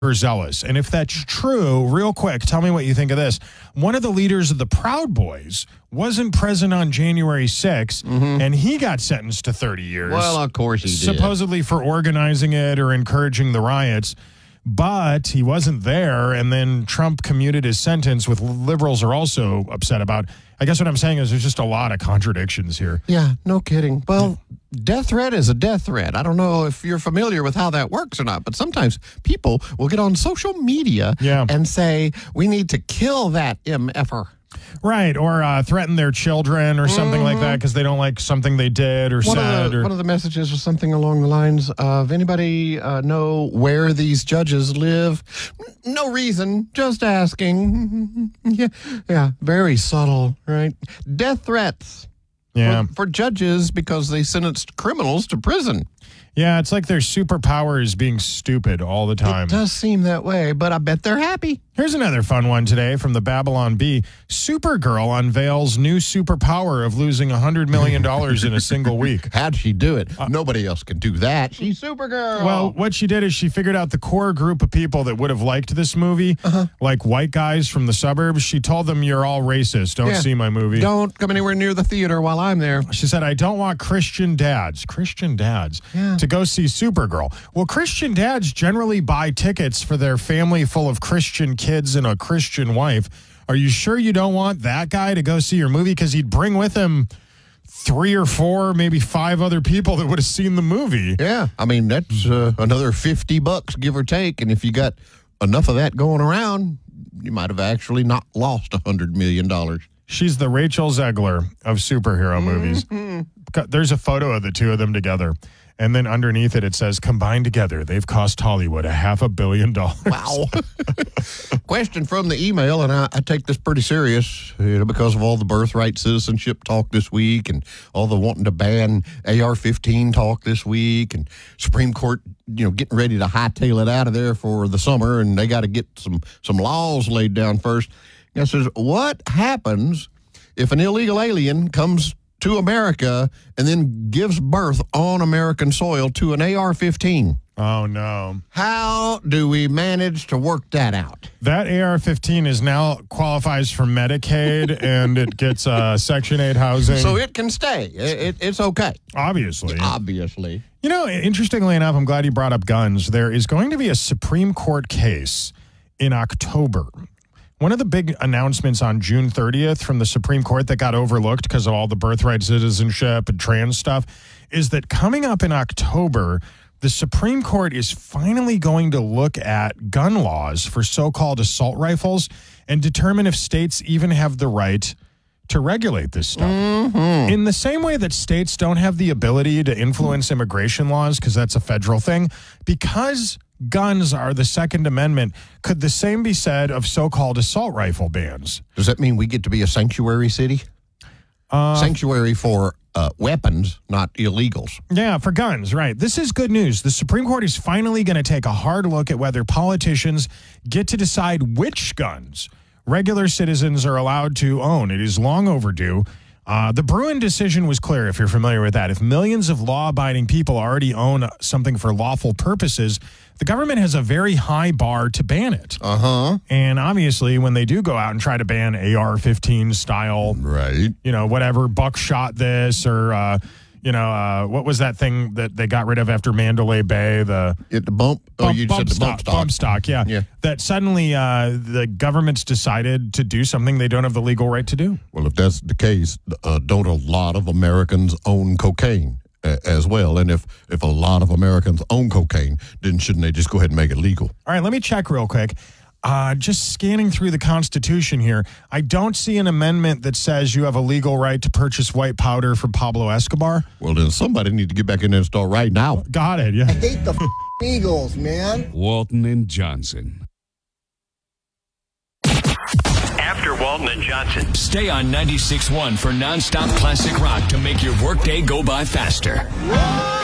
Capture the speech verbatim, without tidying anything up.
overzealous. And if that's true, real quick, tell me what you think of this. One of the leaders of the Proud Boys wasn't present on January sixth, mm-hmm. and he got sentenced to thirty years. Well, of course he did. Supposedly for organizing it or encouraging the riots. But he wasn't there, and then Trump commuted his sentence, which liberals are also upset about. I guess what I'm saying is there's just a lot of contradictions here. Yeah, no kidding. Well, death threat is a death threat. I don't know if you're familiar with how that works or not, but sometimes people will get on social media yeah. and say, we need to kill that M F-er. Right, or uh, threaten their children or something mm-hmm. like that because they don't like something they did or one said. Of the, or... One of the messages was something along the lines of, anybody uh, know where these judges live? No reason, just asking. yeah, yeah, very subtle, right? Death threats yeah. for, for judges because they sentenced criminals to prison. Yeah, it's like their superpower is being stupid all the time. It does seem that way, but I bet they're happy. Here's another fun one today from the Babylon Bee. Supergirl unveils new superpower of losing one hundred million dollars in a single week. How'd she do it? Uh, Nobody else can do that. She's Supergirl. Well, what she did is she figured out the core group of people that would have liked this movie, uh-huh. like white guys from the suburbs. She told them, you're all racist. Don't yeah. see my movie. Don't come anywhere near the theater while I'm there. She said, I don't want Christian dads, Christian dads, yeah. to go see Supergirl. Well, Christian dads generally buy tickets for their family full of Christian kids and a Christian wife. Are you sure you don't want that guy to go see your movie? Because he'd bring with him three or four, maybe five other people that would have seen the movie. Yeah, I mean, that's uh, another fifty bucks, give or take. And if you got enough of that going around, you might have actually not lost one hundred million dollars. She's the Rachel Zegler of superhero movies. Mm-hmm. There's a photo of the two of them together. And then underneath it, it says, combined together, they've cost Hollywood a half a billion dollars. Wow. Question from the email, and I, I take this pretty serious, you know, because of all the birthright citizenship talk this week and all the wanting to ban A R fifteen talk this week and Supreme Court, you know, getting ready to hightail it out of there for the summer, and they got to get some, some laws laid down first. It says, what happens if an illegal alien comes to America and then gives birth on American soil to an A R fifteen? Oh, no. How do we manage to work that out? That A R fifteen is now qualifies for Medicaid and it gets uh, Section eight housing. So it can stay. It, it, it's okay. Obviously. Obviously. You know, interestingly enough, I'm glad you brought up guns. There is going to be a Supreme Court case in October. One of the big announcements on June thirtieth from the Supreme Court that got overlooked because of all the birthright citizenship and trans stuff is that coming up in October, the Supreme Court is finally going to look at gun laws for so-called assault rifles and determine if states even have the right to regulate this stuff. Mm-hmm. In the same way that states don't have the ability to influence immigration laws because that's a federal thing, because guns are the Second Amendment, could the same be said of so-called assault rifle bans? Does that mean we get to be a sanctuary city? Uh, sanctuary for uh, weapons, not illegals. Yeah, for guns, right. This is good news. The Supreme Court is finally going to take a hard look at whether politicians get to decide which guns regular citizens are allowed to own. It is long overdue. Uh, the Bruen decision was clear, if you're familiar with that. If millions of law-abiding people already own something for lawful purposes, the government has a very high bar to ban it. Uh-huh. And obviously, when they do go out and try to ban A R fifteen style, right, you know, whatever, buckshot this or, uh, you know, uh, what was that thing that they got rid of after Mandalay Bay? The, it, the bump? bump, Oh, you bump said the stock, bump stock. Bump stock, yeah. yeah. That suddenly uh, the government's decided to do something they don't have the legal right to do. Well, if that's the case, uh, don't a lot of Americans own cocaine uh, as well? And if, if a lot of Americans own cocaine, then shouldn't they just go ahead and make it legal? All right, let me check real quick. Uh, just scanning through the Constitution here, I don't see an amendment that says you have a legal right to purchase white powder from Pablo Escobar. Well, then somebody need to get back in there and start right now. Got it, yeah. I hate the f- Eagles, man. Walton and Johnson. After Walton and Johnson. Stay on ninety-six point one for nonstop classic rock to make your workday go by faster.